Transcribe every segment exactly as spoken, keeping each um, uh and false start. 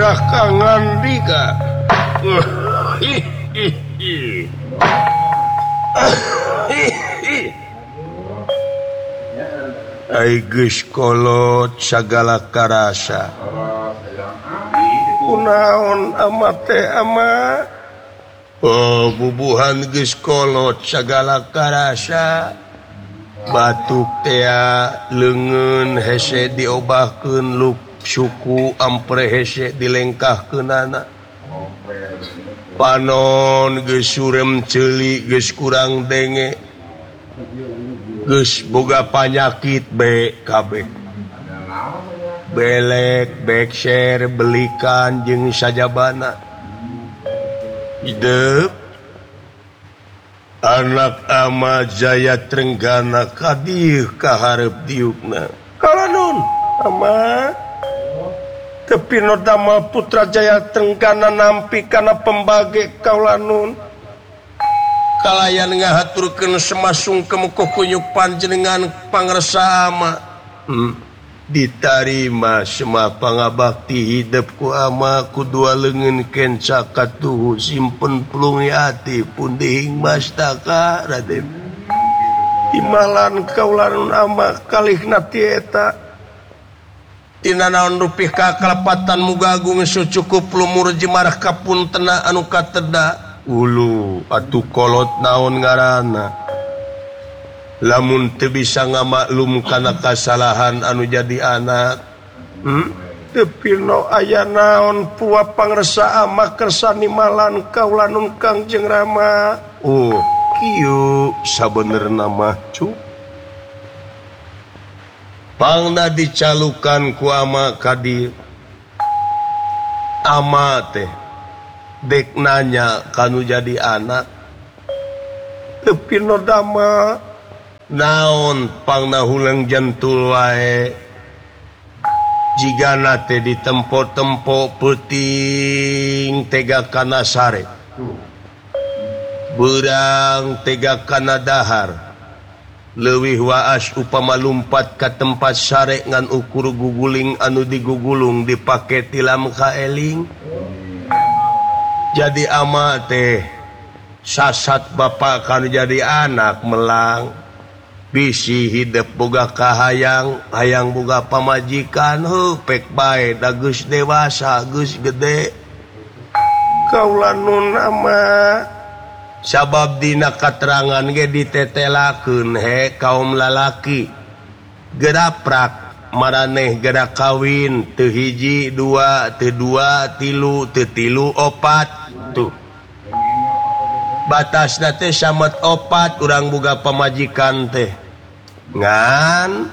kangan dika. Ai geus kolot sagala karasa. Kunaon amat teh ama? Oh, bubuhan geus kolot sagala karasa. Batuk teh leungeun hese diobahkeun luk suku ampre hese dilengkahkeunana. Panon geus surem ceuli geus kurang denge. Geus boga panyakit be kabeh. Belek, bekser, belikan jeung sajabana. Hidup anak ama Jaya Trenggana kadieu kaharep diukna. Kalanon ama tepi no dama putra Jaya Trenggana nampi kana pembage kaulanun. Kalayan ngahaturkeun semasungkem kukunyuk panjenengan pangresa ama. Hmm. Ditarima semua pangabakti hidup ku ama kudua leungeun kenca katuhu simpen pelungi hati pun dihing mastaka Raden. Imalan kaulanun ama kalihna ti eta. Tina naon rupih kakalapatan muga agung sucukup lumur jemarah kapuntena anu kateda. Ulu atuh kolot naon ngaranna. Lamun teu bisa ngamaklum kana kasalahan anu jadi anak. Hmm? Tepi no aya naon puwa pangresa ama kersani malan kaulanun Kangjeng Rama. Oh, kieu sabenerna mah cu. Pangna dicalukan ku ama kadi. Ama teh dek nanya kanu jadi anak. Tepi no dama naon pangna hulang jantul wae jigana teh ditempo-tempo peuting tega kana sare beurang tega kana dahar leuwih waas upama lumpat ka tempat sare ngan ukur guguling anu digugulung dipake tilam kaeling. Jadi ama teh sasat bapak kanu jadi anak melang bisi hidup boga kahayang hayang boga pamajikan heuh pek bae da geus dewasa geus gede. Kaulanun ama sabab dina katerangan ge ditetelakeun he kaum lalaki geraprak maraneh gera kawin teu hiji dua teu dua tilu teu tilu opat tuh batasna teh samet opat urang boga pamajikan teh. Ngan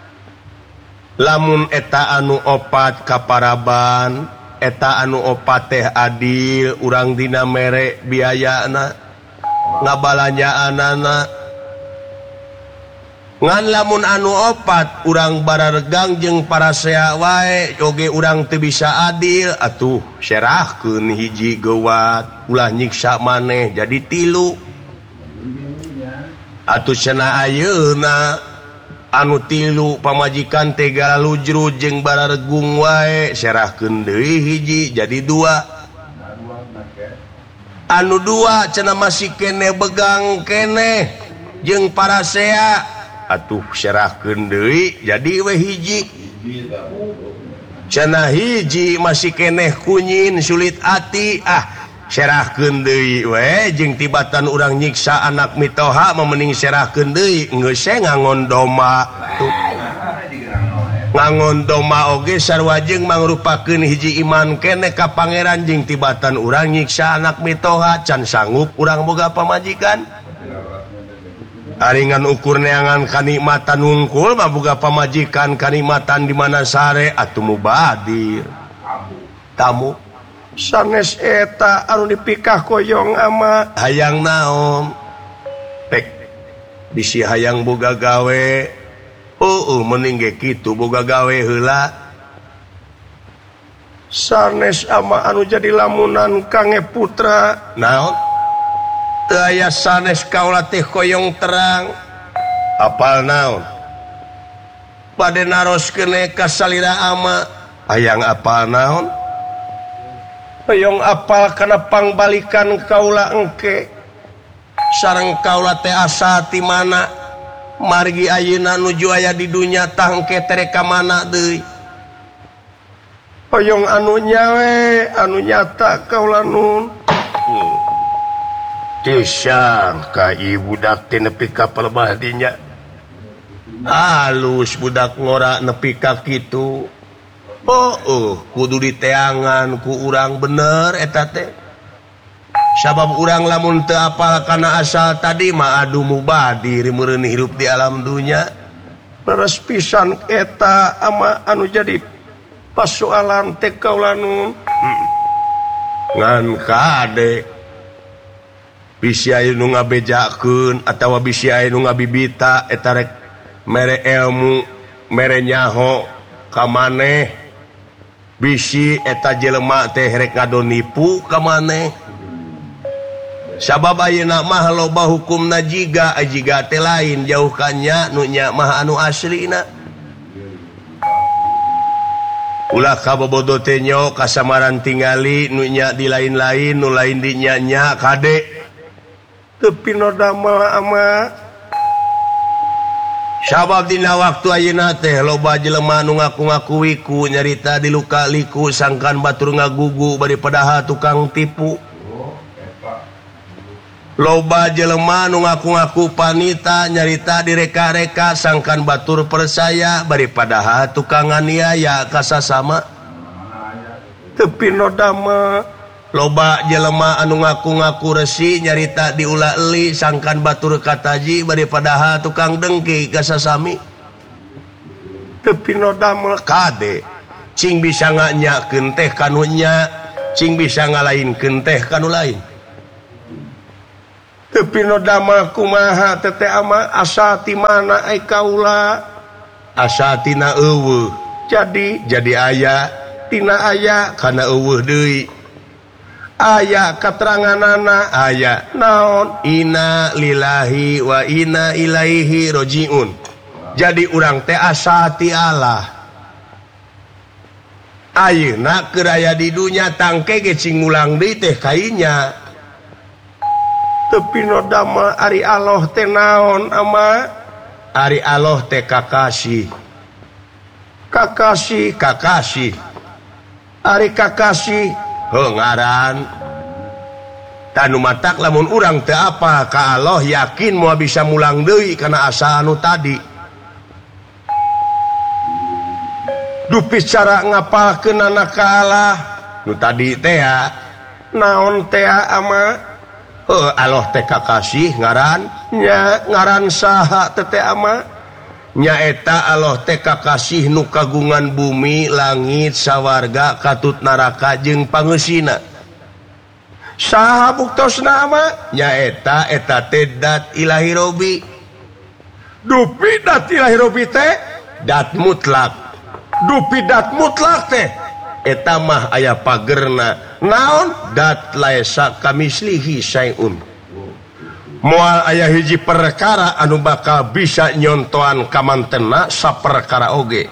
lamun eta anu opat kaparaban eta anu opat teh adil urang dina mere biayana ngabalanjaanana. Ngan lamun anu opat urang bararegang jeung parasea wae oge urang teu bisa adil atuh serahkeun hiji geuwat ulah nyiksa maneh jadi tilu. Atuh cenah ayeuna anu tilu pamajikan tega lujru jeung bararegung wae serahkeun deui hiji jadi dua. Anu dua cenah masih kene begang kene jeung parasea atuh serahkeun deui jadi we hiji. Cenah hiji masih keneh kunyin sulit ati ah serahkeun deui we jeung tibatan urang nyiksa anak mitoha memening serahkeun deui geus ngangon doma tuh. Ngangon doma oge sarua jeung mangrupakeun hiji iman keneh ka pangeran jeung tibatan urang nyiksa anak mitoha can sanggup urang boga pamajikan. Aringan ukur neangan kanikmatan wungkul mah boga pamajikan kanikmatan di mana sare atuh mubadir. Tamu sanes eta anu dipikah koyong ama hayang naon pek bisi hayang boga gawe heueuh mending ge kitu boga gawe heula. Sanes ama anu jadi lamunan kange putra naon teu aya sanes kaula teh koyong terang apal naon bade naroskeun ka salira ama hayang apal naon hoyong apal kana pangbalikan kaula engke sareng kaula teh asa ti mana margi ayeuna nuju aya di dunya tah engke tere ka mana deui hoyong anu nyawe anu nyata kaula nun Tisang ka ibu budak teh nepi ka pelebah dinya halus budak ngora nepi ka kitu oh uh, kudu diteangan ku urang bener eta teh sabab urang lamun teu apal kana asal tadi mah adu mubadi meureun hirup di alam dunya leres pisan eta ama anu jadi pasoalan teh kaula nun hmm. ngan kade bisi aya nu ngabejakeun atawa bisi aya nu ngabibita eta rek mere ilmu mere nyaho ka maneh bisi eta jelema teh rek ngadonipu ka maneh sabab ayeuna mah loba hukumna jiga jiga teh lain jauh kanya nu nya mah anu aslina ulah kabobodo teh nyo kasamaran tingali nu nya di lain-lain nu lain di nya-nya kade teu pinodama ama sabab dina waktu ayeuna teh loba jelema nu ngaku-ngaku wiku nyarita di luka liku sangkan batur ngagugu bari padaha tukang tipu loba jelema nu ngaku-ngaku panita nyarita di reka-reka sangkan batur persaya bari padaha tukang aniaya ka sasama teu pinodama loba jelema anu ngaku-ngaku resi nyarita diulah eli sangkan batur kataji bari padaha tukang dengki ka sasami teu pinodama kade cing bisa nganyakeun teh kanu nya cing bisa ngalainkeun teh kanu lain teu pinodama kumaha teh teh ama asa ti mana ai kaula asa tina eueuh jadi jadi aya tina aya kana eueuh deui aya kateranganana aya naon inna lillahi wa inna ilaihi rojiun jadi urang teh asa ti Allah ayeuna keur aya di dunya tangke ge cing ngulang deui teh kainya teu pinodama ari Allah teh naon ama ari Allah teh kakasih kakasih kakasih ari kakasih heuh ngaran tanu matak lamun urang teu apa ka Allah yakin moal bisa mulang deui kana asa anu tadi dupi cara ngapalkeun anak ka Allah nu tadi teh naon teh ama heuh Allah teh kakasih ngaran nya ngaran saha teh teh ama nyaeta Allah teh kakasih nu kagungan bumi langit sawarga katut naraka jeung pangeusina saha buktosna ama nyaeta eta teh dat ilahi robi dupi dat ilahi robi teh dat mutlak dupi dat mutlak teh eta mah aya pagerna naon dat laesa kamislihi sayun moal aya hiji perkara anu bakal bisa nyontoan kamantena saperkara oge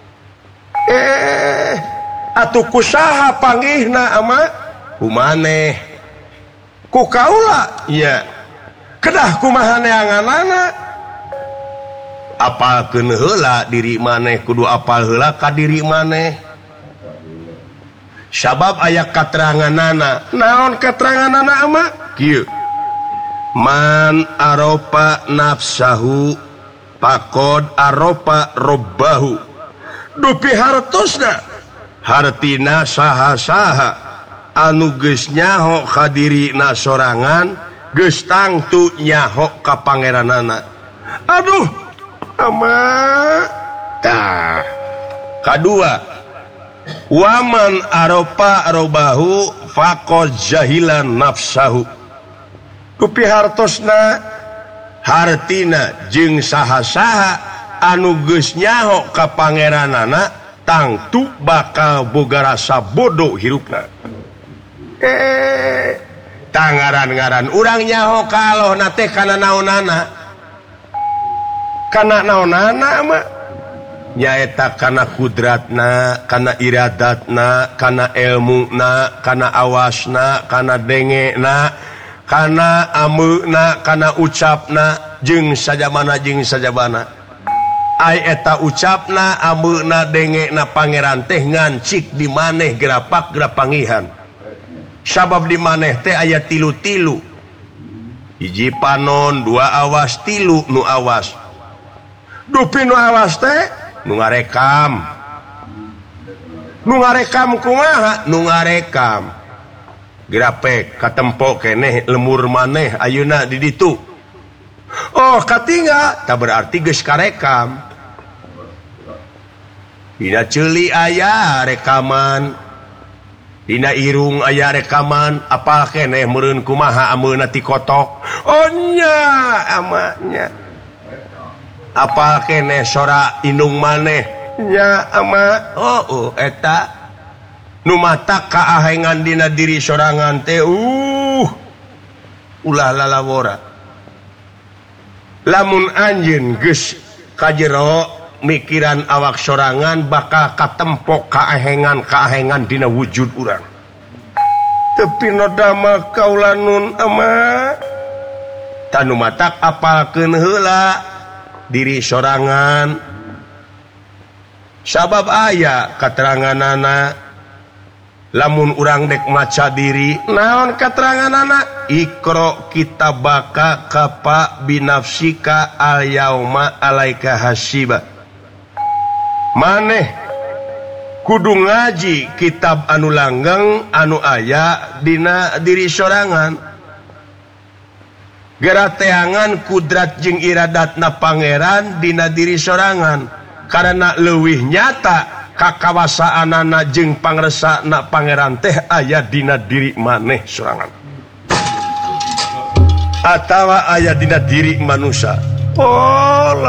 eh atuh kusaha panggihna ama kumaneh ku kaula nya kedah kumaha neanganana apalkeun heula diri maneh kudu apal heula ka diri maneh sabab aya kateranganana naon kateranganana ama kieu man aropa nafsahu pakod aropa robbahu dupi hartosna hartina saha-saha anu geus nyaho ka dirina sorangan geus tangtu nyaho ka pangeranana aduh ama tah kadua waman aropa robahu faqad jahilan nafsahu dupi hartosna hartina jeung saha-saha anu geus nyaho ka pangeranana tangtu bakal boga rasa bodoh hirupna eh tangaran-ngaran urang nyaho ka Allah na teh kana naonana kana naonana mah nyaeta kana kudratna, kana iradatna, kana ilmuna, kana awasna, kana dengena, kana ameuna, kana ucapna, jeung sajabana jeung sajabana. Ai eta ucapna, ameuna, dengena pangeran teh ngancik di maneh gerapak gerapangihan. Sabab di maneh teh aya tilu-tilu. Hiji panon, dua awas, tilu nu awas. Dupi nu awas teh nu ngarekam. Nu ngarekam kumaha? Nu ngarekam. Grapek katempo keneh lemur maneh ayeuna di ditu. Oh, katinggal tak berarti geus karekam. Dina ceuli aya rekaman. Dina irung aya rekaman, apal keneh meureun kumaha ameuna ti kotok. Oh nya amanya. Apal keneh sora indung maneh nya ama. Oh, oh eta nu matak kaahengan dina diri sorangan teh uh ulah lalawora. Lamun anjeun geus ka jero mikiran awak sorangan bakal katempok kaahengan-kaahengan dina wujud urang. Tapi noda mah kaulanun ama tanu matak apalkeun heula diri sorangan. Sabab aya kateranganana lamun urang dek maca diri naon kateranganana ikro kitabaka kafa binafsika al yauma alaika hasiba. Maneh kudu ngaji kitab anu langgeng anu aya dina diri sorangan. Gerateangan kudrat jeung iradatna pangeran dina diri sorangan karena leuwih nyata kakawasaanana jeung pangresana pangeran teh aya dina diri maneh sorangan atawa aya dina diri manusia. Oh